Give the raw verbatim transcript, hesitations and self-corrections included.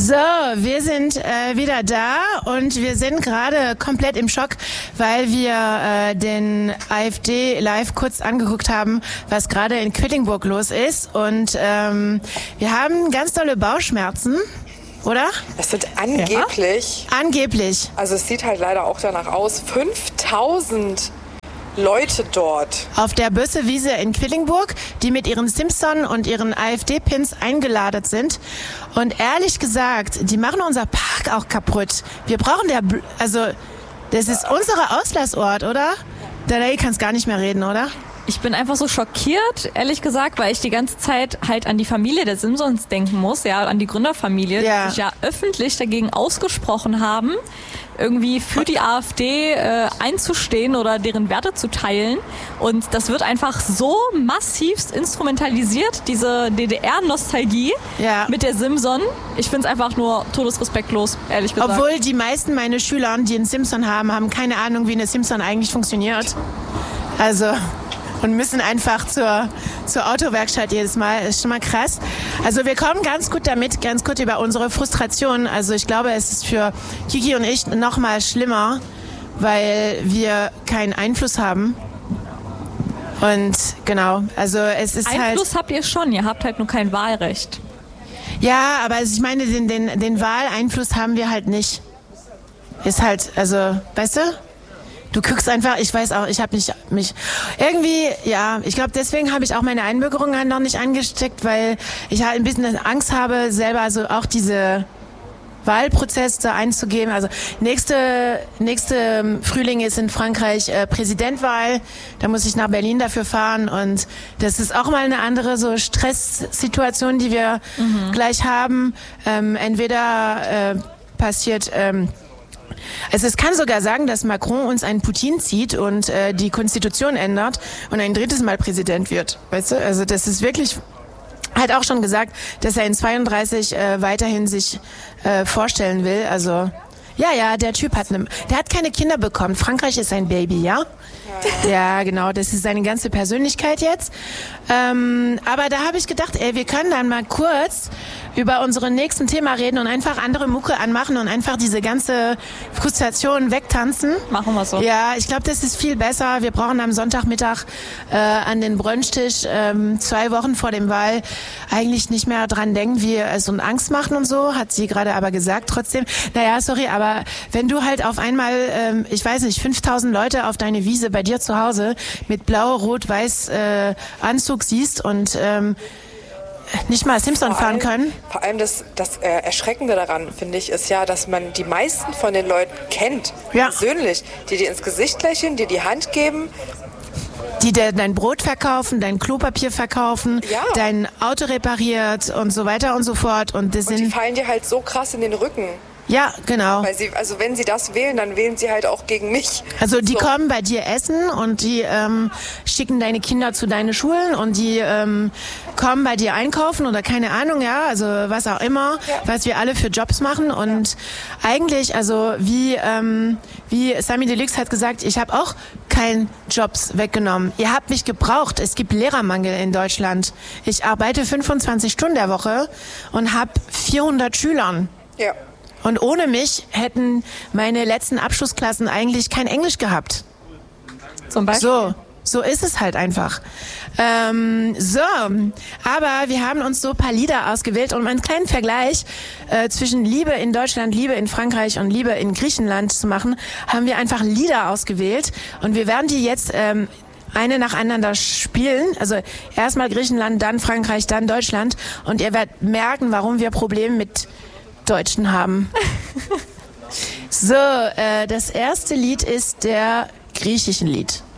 So, wir sind äh, wieder da und wir sind gerade komplett im Schock, weil wir äh, den AfD live kurz angeguckt haben, was gerade in Quedlinburg los ist. Und ähm, wir haben ganz tolle Bauchschmerzen, oder? Das sind angeblich... Ja. Angeblich. Also es sieht halt leider auch danach aus, fünftausend Leute dort. Auf der Bösse-Wiese in Quedlinburg, die mit ihren Simpson und ihren AfD-Pins eingeladen sind. Und ehrlich gesagt, die machen unser Park auch kaputt. Wir brauchen der, Bl- also das ist unser Auslassort, oder? Danae kannst gar nicht mehr reden, oder? Ich bin einfach so schockiert, ehrlich gesagt, weil ich die ganze Zeit halt an die Familie der Simpsons denken muss, ja, an die Gründerfamilie, ja. die sich ja öffentlich dagegen ausgesprochen haben, irgendwie für die AfD äh, einzustehen oder deren Werte zu teilen. Und das wird einfach so massivst instrumentalisiert, diese D D R-Nostalgie ja. mit der Simpson. Ich finde es einfach nur todesrespektlos, ehrlich gesagt. Obwohl die meisten meiner Schüler, die einen Simpson haben, haben keine Ahnung, wie eine Simpson eigentlich funktioniert. Also... und müssen einfach zur, zur Autowerkstatt jedes Mal. Das ist schon mal krass. Also wir kommen ganz gut damit, ganz gut über unsere Frustration. Also ich glaube, es ist für Kiki und ich noch mal schlimmer, weil wir keinen Einfluss haben. Und genau, also es ist Einfluss halt... Einfluss habt ihr schon, ihr habt halt nur kein Wahlrecht. Ja, aber ich meine, den, den, den Wahleinfluss haben wir halt nicht. Ist halt, also, weißt du? Du guckst einfach, ich weiß auch, ich habe mich, mich irgendwie, ja, ich glaube, deswegen habe ich auch meine Einbürgerung halt noch nicht angesteckt, weil ich halt ein bisschen Angst habe, selber also auch diese Wahlprozess da einzugeben. Also nächste, nächste Frühling ist in Frankreich äh, Präsidentwahl, da muss ich nach Berlin dafür fahren und das ist auch mal eine andere so Stresssituation, die wir mhm. gleich haben. Ähm, entweder äh, passiert... Ähm, Also es kann sogar sagen, dass Macron uns einen Putin zieht und äh, die Konstitution ändert und ein drittes Mal Präsident wird. Weißt du? Also das ist wirklich, hat auch schon gesagt, dass er in zweiunddreißig äh, weiterhin sich äh, vorstellen will. Also ja, ja, der Typ hat eine, der hat keine Kinder bekommen. Frankreich ist ein Baby, ja? Ja, ja genau, das ist seine ganze Persönlichkeit jetzt. Ähm, aber da habe ich gedacht, ey, wir können dann mal kurz über unsere nächsten Thema reden und einfach andere Mucke anmachen und einfach diese ganze Frustration wegtanzen. Machen wir so. Ja, ich glaube, das ist viel besser. Wir brauchen am Sonntagmittag äh, an den Brunchtisch ähm, zwei Wochen vor dem Wahl eigentlich nicht mehr dran denken, wie es uns Angst machen und so, hat sie gerade aber gesagt trotzdem. Naja, sorry, aber wenn du halt auf einmal, ähm, ich weiß nicht, fünftausend Leute auf deine Wiese bei dir zu Hause mit blau, rot, weiß äh, Anzug siehst und ähm, nicht mal Simpson vor fahren allem, können. Vor allem das, das äh, Erschreckende daran, finde ich, ist ja, dass man die meisten von den Leuten kennt, ja. persönlich, die dir ins Gesicht lächeln, dir die Hand geben. Die dir dein Brot verkaufen, dein Klopapier verkaufen, ja. dein Auto repariert und so weiter und so fort. Und, das und sind die fallen dir halt so krass in den Rücken. Ja, genau. Weil sie, also wenn sie das wählen, dann wählen sie halt auch gegen mich. Also die so. kommen bei dir essen und die ähm, schicken deine Kinder zu deinen Schulen und die ähm, kommen bei dir einkaufen oder keine Ahnung, ja, also was auch immer, ja. was wir alle für Jobs machen. Und ja. eigentlich, also wie ähm, wie Sami Deluxe hat gesagt, ich habe auch keinen Jobs weggenommen. Ihr habt mich gebraucht. Es gibt Lehrermangel in Deutschland. Ich arbeite fünfundzwanzig Stunden der Woche und habe vierhundert Schülern. Ja. Und ohne mich hätten meine letzten Abschlussklassen eigentlich kein Englisch gehabt. Zum Beispiel. So, so ist es halt einfach. Ähm, so, aber wir haben uns so ein paar Lieder ausgewählt, um einen kleinen Vergleich äh, zwischen Liebe in Deutschland, Liebe in Frankreich und Liebe in Griechenland zu machen, haben wir einfach Lieder ausgewählt. Und wir werden die jetzt... Ähm, eine nacheinander spielen, also erstmal Griechenland, dann Frankreich, dann Deutschland. Und ihr werdet merken, warum wir Probleme mit Deutschen haben. So, äh, das erste Lied ist der griechischen Lied.